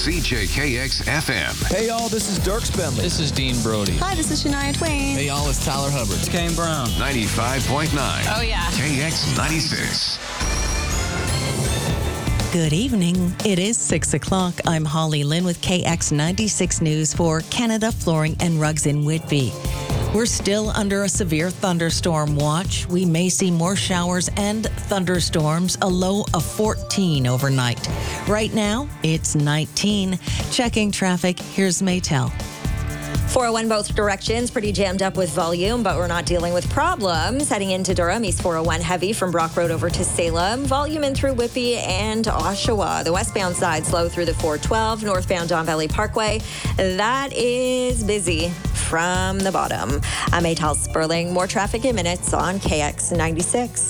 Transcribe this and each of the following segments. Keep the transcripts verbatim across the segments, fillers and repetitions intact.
C J K X F M. Hey, y'all, this is Dirk Bentley. This is Dean Brody. Hi, this is Shania Twain. Hey, y'all, it's Tyler Hubbard. It's Kane Brown. ninety-five point nine. Oh, yeah. K X ninety-six. Good evening. It is six o'clock. I'm Holly Lynn with K X ninety-six News for Canada Flooring and Rugs in Whitby. We're still under a severe thunderstorm watch. We may see more showers and thunderstorms, a low of fourteen overnight. Right now, it's nineteen. Checking traffic, here's Maytel. four oh one both directions, pretty jammed up with volume, but we're not dealing with problems. Heading into Durham, East four oh one heavy from Brock Road over to Salem. Volume in through Whitby and Oshawa. The westbound side slow through the four twelve, northbound Don Valley Parkway. That is busy from the bottom. I'm Maytel Sperling. More traffic in minutes on K X ninety-six.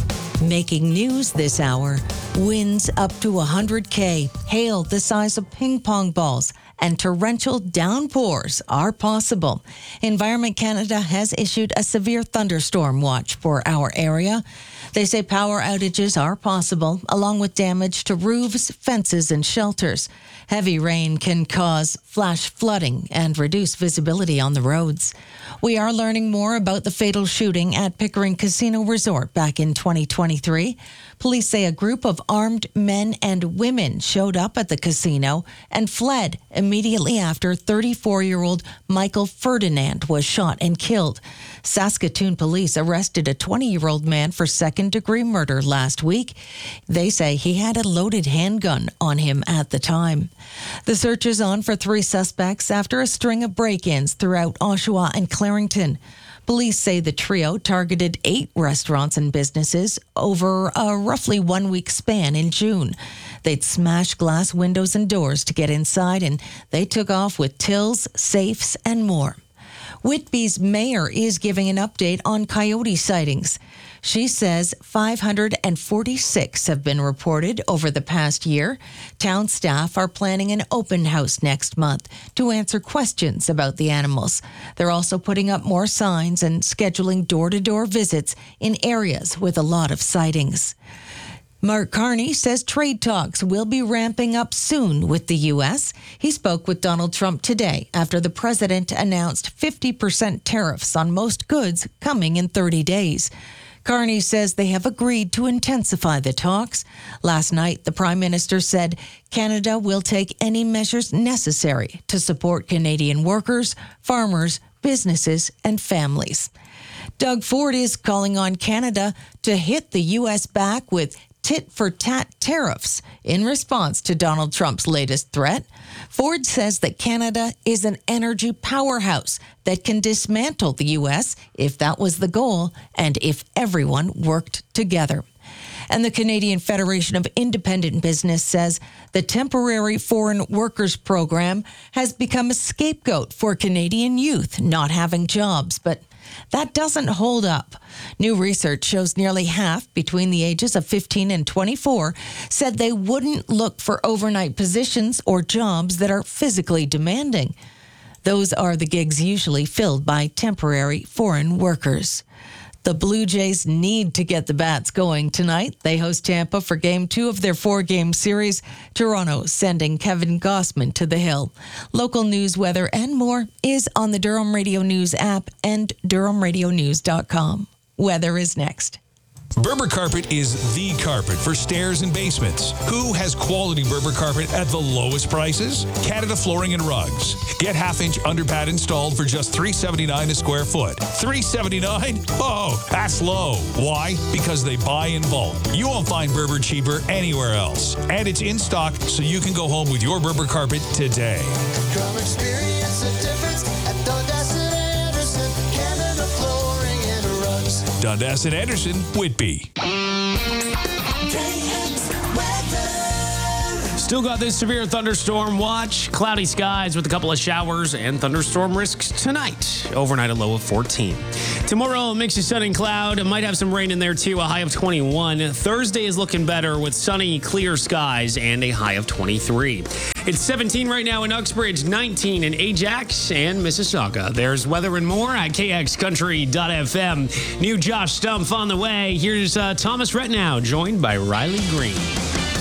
Making news this hour. Winds up to one hundred K, hail the size of ping pong balls, and torrential downpours are possible. Environment Canada has issued a severe thunderstorm watch for our area. They say power outages are possible, along with damage to roofs, fences, and shelters. Heavy rain can cause flash flooding and reduce visibility on the roads. We are learning more about the fatal shooting at Pickering Casino Resort back in twenty twenty-three. Police say a group of armed men and women showed up at the casino and fled immediately after thirty-four-year-old Michael Ferdinand was shot and killed. Saskatoon police arrested a twenty-year-old man for second-degree murder last week. They say he had a loaded handgun on him at the time. The search is on for three suspects after a string of break-ins throughout Oshawa and Clarington. Police say the trio targeted eight restaurants and businesses over a roughly one-week span in June. They'd smash glass windows and doors to get inside, and they took off with tills, safes, and more. Whitby's mayor is giving an update on coyote sightings. She says five hundred forty-six have been reported over the past year. Town staff are planning an open house next month to answer questions about the animals. They're also putting up more signs and scheduling door-to-door visits in areas with a lot of sightings. Mark Carney says trade talks will be ramping up soon with the U S. He spoke with Donald Trump today after the president announced fifty percent tariffs on most goods coming in thirty days. Carney says they have agreed to intensify the talks. Last night, the Prime Minister said Canada will take any measures necessary to support Canadian workers, farmers, businesses, and families. Doug Ford is calling on Canada to hit the U S back with tit-for-tat tariffs in response to Donald Trump's latest threat. Ford says that Canada is an energy powerhouse that can dismantle the U S if that was the goal and if everyone worked together. And the Canadian Federation of Independent Business says the Temporary Foreign Workers Program has become a scapegoat for Canadian youth not having jobs, but that doesn't hold up. New research shows nearly half between the ages of fifteen and twenty-four said they wouldn't look for overnight positions or jobs that are physically demanding. Those are the gigs usually filled by temporary foreign workers. The Blue Jays need to get the bats going tonight. They host Tampa for game two of their four-game series. Toronto sending Kevin Gossman to the Hill. Local news, weather, and more is on the Durham Radio News app and durham radio news dot com. Weather is next. Berber Carpet is the carpet for stairs and basements. Who has quality Berber carpet at the lowest prices? Canada Flooring and Rugs. Get half-inch underpad installed for just three seventy-nine a square foot. three seventy-nine? Oh, that's low. Why? Because they buy in bulk. You won't find Berber cheaper anywhere else. And it's in stock, so you can go home with your Berber carpet today. Come experience the difference at Dundas and Anderson, Canada Flooring and Rugs. Dundas and Anderson, Whitby. Still got this severe thunderstorm watch. Cloudy skies with a couple of showers and thunderstorm risks tonight. Overnight a low of fourteen. Tomorrow, a mix of sun and cloud. Might have some rain in there too, a high of twenty-one. Thursday is looking better with sunny, clear skies and a high of twenty-three. It's seventeen right now in Uxbridge, nineteen in Ajax and Mississauga. There's weather and more at k x country dot f m. New Josh Stumpf on the way. Here's uh, Thomas Retnow, joined by Riley Green.